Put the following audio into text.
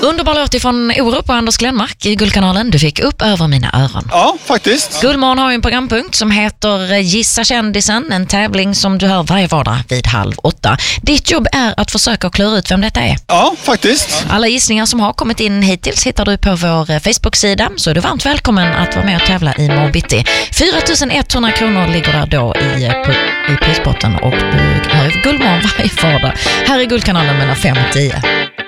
Underbar låt ifrån Orup och Anders Glenmark i Guldkanalen. Du fick upp över mina öron. Ja, faktiskt. Guldmorgon har ju en programpunkt som heter Gissa kändisen. En tävling som du hör varje vardag vid 7:30. Ditt jobb är att försöka klura ut vem detta är. Ja, faktiskt. Alla gissningar som har kommit in hittills hittar du på vår Facebook-sida. Så är du varmt välkommen att vara med och tävla i morgon bitti. 4 100 kronor ligger där då i prispotten och du hör Guldmorgon varje vardag. Här är Guldkanalen mellan 5 och 10.